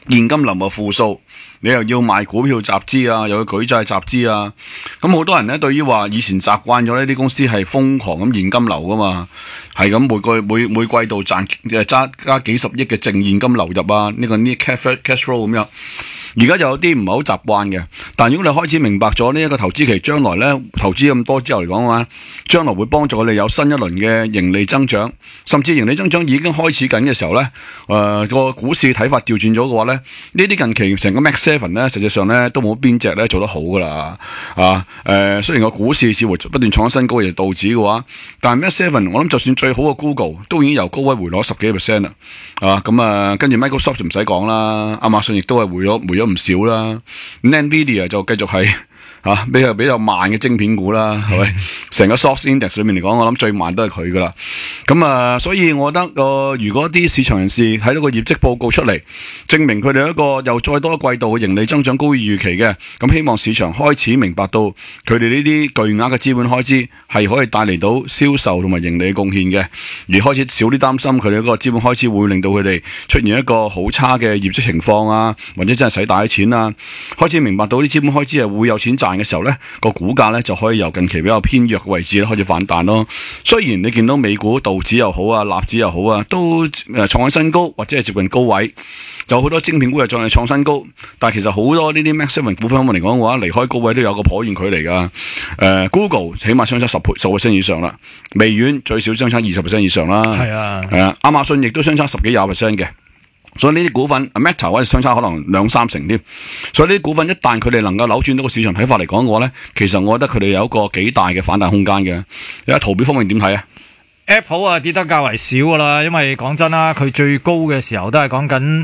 現金流嘅負數，你又要賣股票集資啊，又要舉債集資啊，咁好多人咧對於話以前習慣咗呢啲公司係瘋狂咁現金流噶嘛，係咁每季度加幾十億嘅淨現金流入啊，呢個 net cash flow 咁樣。而家就有啲唔係好習慣嘅，但如果你開始明白咗呢一個投資期將來咧投資咁多之後嚟講嘅話，將來會幫助我哋有新一輪嘅盈利增長，甚至盈利增長已經開始緊嘅時候咧，個股市睇法調轉咗嘅話咧，呢啲近期成個 Max 7咧，實際上咧都冇邊隻咧做得好噶啦，雖然個股市似乎不斷創新高，亦道指嘅話，但係 Max 7我諗就算最好嘅 Google 都已經由高位回落10幾%啦，跟住 Microsoft 就唔使講啦，亞馬遜亦都係回咗唔少啦，咁 Nvidia 就繼續係比較慢嘅晶片股啦，係咪？成個 SOX Index 裏面嚟講，我諗最慢都係佢噶啦。咁所以我覺得如果啲市場人士睇到個業績報告出嚟，證明佢哋一個又再多季度嘅盈利增長高於預期嘅，咁希望市場開始明白到佢哋呢啲巨額嘅資本開支係可以帶嚟到銷售同埋盈利嘅貢獻嘅，而開始少啲擔心佢哋嗰個資本開支會令到佢哋出現一個好差嘅業績情況啊，或者真係使大啲錢啊，開始明白到啲資本開支係會有錢賺嘅時候咧，個股價咧就可以由近期比較偏弱嘅位置咧開始反彈咯。雖然你見到美股道指又好啊，納指又好啊，都創緊新高或者係接近高位，就好多晶片股又再係創新高，但係其實好多呢啲 Max 7股份嚟講嘅話，離開高位都有個頗遠距離噶。Google 起碼相差10% 以上啦，微軟最少相差20% 以上啦，係啊，亞馬遜亦都相差10幾20% 嘅。所以呢啲股份 Meta 或者相差可能2-3成添，所以呢啲股份一旦佢哋能夠扭轉到個市場睇法嚟講嘅話咧，其實我覺得佢哋有一個幾大嘅反彈空間嘅。你喺圖表方面點睇啊？ Apple 跌得較為少噶啦，因為講真啦，佢最高嘅時候都係講緊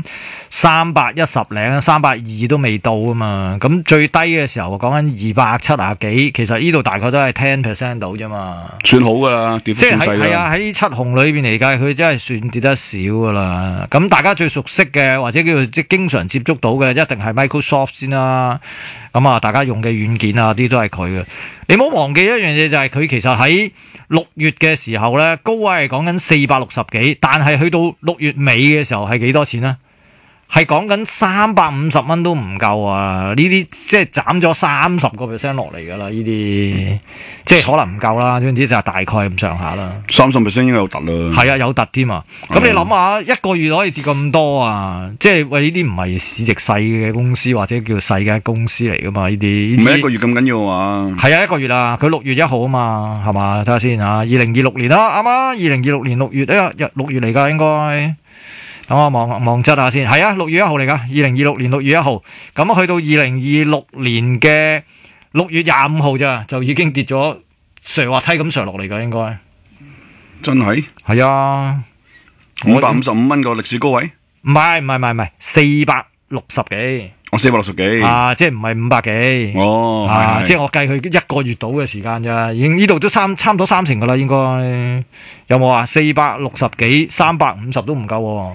310零320都未到啊嘛，咁最低嘅時候講緊270幾，其實呢度大概都係 10% 到啫嘛， 算好噶啦，跌幅算細啦。 係啊，喺7雄裏邊嚟計，佢真係算跌得少噶啦。咁大家最熟悉嘅或者叫做即係經常接觸到嘅，一定係 Microsoft 先啦。咁啊，大家用嘅軟件啊啲都係佢嘅。你唔好忘記一樣嘢，就係佢其實喺6月嘅時候咧，高位係講緊460幾，但係去到6月尾嘅時候係幾多錢呢？係講緊350蚊都唔夠啊！呢啲即係斬咗30% 落嚟噶啦，呢啲即係可能唔夠啦，總之就係大概咁上下啦。 30% 應該有突啦。 係啊，有突添啊！咁你諗下，一個月可以跌咁多啊？即係喂，呢啲唔係市值細嘅公司或者叫細嘅公司嚟噶嘛？呢啲唔係一個月咁緊要啊嘛？ 係啊，一個月啊，佢6月1號啊嘛，係嘛？睇下先啊，2026年啦，啱啱2026年6月6月嚟噶應該。等我望質下先，係啊，6月1號嚟噶，2026年6月1號，咁去到2026年嘅6月25號咋，就已經跌咗上滑梯咁上落嚟噶，應該真係係啊 ，555蚊個歷史高位， 唔係460幾， 我460幾啊，即係唔係500幾，即係我計佢一個月到嘅時間咋，已經呢度都差唔多30%噶啦，應該有冇啊？460幾，350都唔夠。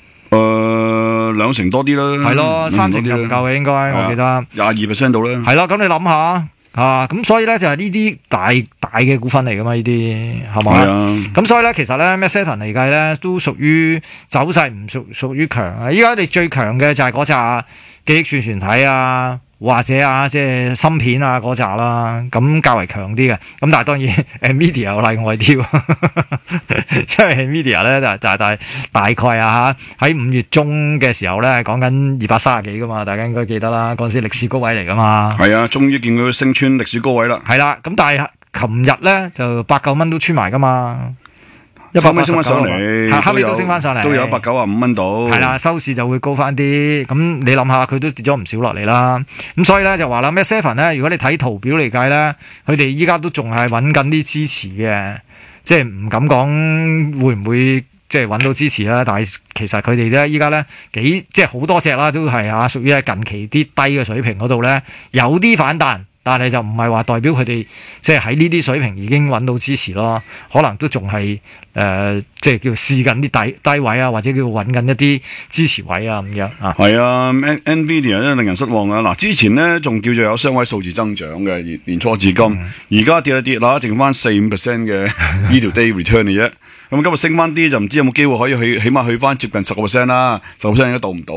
2成多啲啦， 係咯，3成就唔夠嘅應該，我記得 22% 到啦。 係咯，咁你諗下咁所以咧就係呢啲大嘅股份嚟噶嘛，呢啲係咪？咁所以咧其實咧 Max 7嚟計咧都屬於走勢唔屬於強啊。依家你最強嘅就係嗰扎記憶存體啊，或者即係芯片啊嗰扎啦，咁較為強啲嘅。咁但係當然 Nvidia 有例外啲，因為 Nvidia 咧就大概喺5月中嘅時候咧講緊230幾噶嘛，大家應該記得啦，嗰陣時歷史高位嚟噶嘛。係啊，終於見佢升穿歷史高位啦。 係啦，咁但係琴日咧就8-9蚊都穿埋噶嘛。 後尾升翻上嚟， 後尾都升翻上嚟， 都有195蚊到。 係啦，收市就會高翻啲。咁你諗下，佢都跌咗唔少落嚟啦。咁所以咧就話啦，Max 7咧，如果你睇圖表嚟計咧，佢哋依家都仲係揾緊啲支持嘅，即係唔敢講會唔會即係揾到支持啦。但係其實佢哋咧依家咧即係好多隻啦，都係屬於係近期啲低嘅水平嗰度咧有啲反彈。但係就唔係話代表佢哋即係喺呢啲水平已經揾到支持咯，可能都仲係即係叫試緊啲低位啊，或者叫揾緊一啲支持位啊咁樣啊。 係啊 ，Nvidia 咧令人失望啊！嗱，之前咧仲叫做有雙位數字增長嘅，年初至今，而家跌一跌啦，剩翻4-5% 嘅呢條 day return 嚟啫。咁今日升翻啲就唔知有冇機會可以起碼去翻接近10%啦，10%應該到唔到？